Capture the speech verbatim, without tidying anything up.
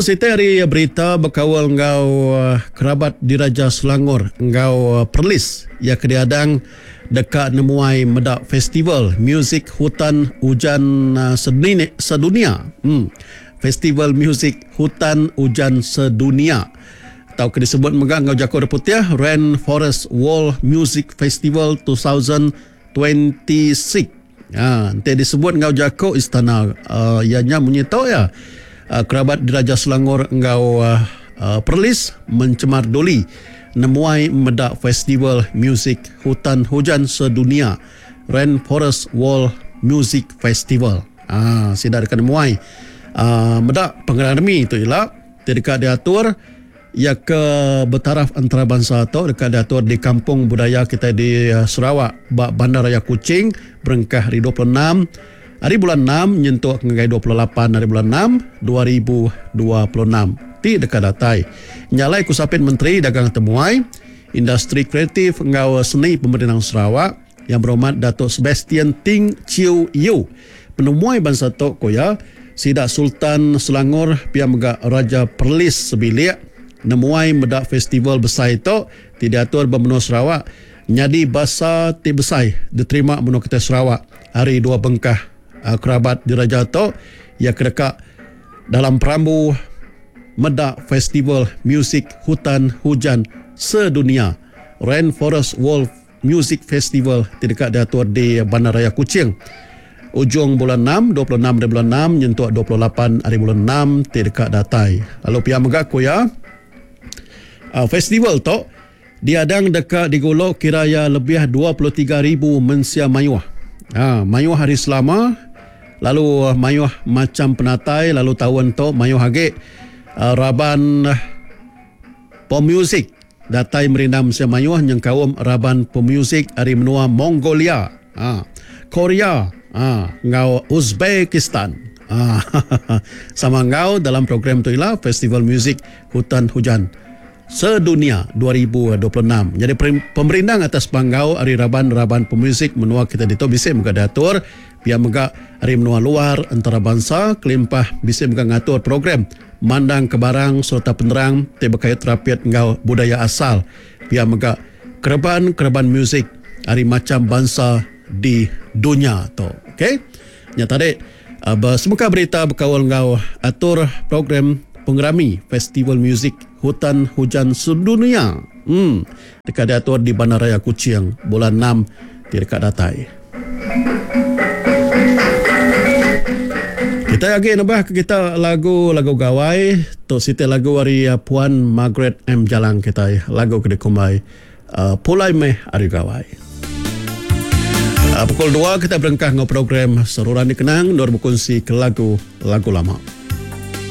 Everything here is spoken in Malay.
Tok siti hari berita berkawal ngau uh, kerabat diraja Selangor ngau uh, Perlis ya kediadang dekat nemuai medak festival muzik hutan hujan uh, sedini, sedunia. Hmm. Festival muzik hutan hujan sedunia. Atau ke disebut megang ngau jako deputia Rainforest World Music Festival dua ribu dua puluh enam. Ya, nanti disebut ngau jako istana uh, ianya menyetau ya. Uh, kerabat diraja Selangor ngau uh, uh, Perlis mencemar doli nemuai medak festival muzik hutan hujan sedunia Rainforest World Music Festival. Ah, sidak dekat nemuai uh, medak pengeranmi itu ialah dekat diatur ia ke bertaraf antarabangsa atau dekat diatur di kampung budaya kita di uh, Sarawak bak Bandaraya Kuching berengkah hari dua puluh enam hari bulan enam nyentuh ke dua puluh lapan hari bulan enam dua ribu dua puluh enam ti dekat datai nyalai kusapin Menteri Dagang Temuai Industri Kreatif ngau seni pemerintahan Sarawak yang berhormat Datuk Sebastian Ting Chiu Yu penemuai bangsa tok koya Sidak Sultan Selangor pihak megak Raja Perlis sebilik nemuai medak festival besar itu tidak atur bermenua Sarawak nyadi basa ti besai diterima menua kita Sarawak hari dua bengkah uh, kerabat diraja itu ia kedekat dalam perambu medak festival muzik hutan hujan sedunia Rainforest World Music Festival tidak diatur di Bandaraya Kuching ujung bulan enam dua puluh enam hari bulan enam nyentuh dua puluh lapan hari bulan enam tidak datai lalu pihak megak koya Uh, festival tu diadang dekat digolok kiraya lebih dua puluh tiga ribu mensia mayuah. Ha, mayuah hari selama lalu uh, mayuah macam penatai lalu tahun tu mayuah hage uh, raban uh, pemuzik datai merindam mensia mayuah yang kaum raban pemuzik hari menua Mongolia, ha, Korea, ha, ngau Uzbekistan. Ha, sama ngau dalam program tu ialah Festival Muzik Hutan Hujan Sedunia dua ribu dua puluh enam. Jadi pemerintah atas panggau hari raban-raban pemuzik menua kita dito bisa muka datur pihak muka hari menua luar antara bangsa kelimpah bisa muka ngatur program mandang kebarang serta penerang tebakait rapiat ngau budaya asal pihak muka kereban-kereban muzik hari macam bangsa di dunia tu. Okey. Nya tadi uh, semuka berita berkawal ngau atur program pengerami Festival Muzik Hutan Hujan Sedunia. Hmm, dekat diatur di Bandaraya Kuching bulan enam di dekat datai. Kita lagi nambah ke kita lagu-lagu gawai. Tok siti lagu hari Puan Margaret M Jalang kita lagu ke dikumai uh, Pulai Meh Ari Gawai. Uh, pukul dua kita berengkah ngau program Seruran Dikenang Nur berkongsi ke lagu-lagu lama.